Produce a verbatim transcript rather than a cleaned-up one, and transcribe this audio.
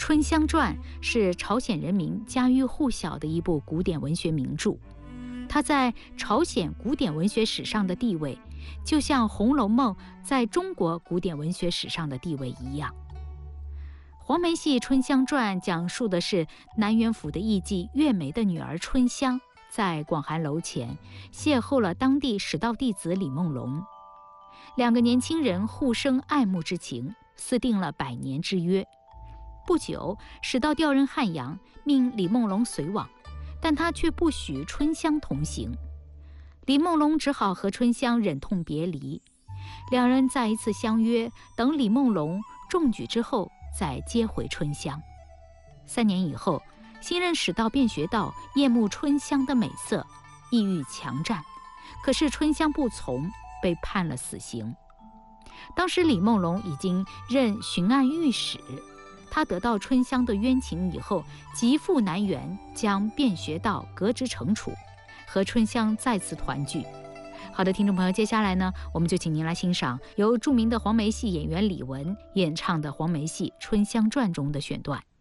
春香传》是朝鲜人民家喻户晓的一部古典文学名著，它在朝鲜古典文学史上的地位，就像《红楼梦》在中国古典文学史上的地位一样。黄梅戏《春香传》讲述的是南园府的艺妓月梅的女儿春香，在广寒楼前邂逅了当地史道弟子李梦龙，两个年轻人互生爱慕之情，私定了百年之约。不久，史道调任汉阳，命李梦龙随往，但他却不许春香同行。李梦龙只好和春香忍痛别离，两人再一次相约，等李梦龙中举之后再接回春香。三年以后，新任史道卞学道厌慕春香的美色，意欲强占，可是春香不从，被判了死刑。当时李梦龙已经任巡按御史，他得到春香的冤情以后，急赴南园，将卞学道革职惩处，和春香再次团聚。好的，听众朋友，接下来呢，我们就请您来欣赏由著名的黄梅戏演员李玟演唱的黄梅戏《春香传》中的选段。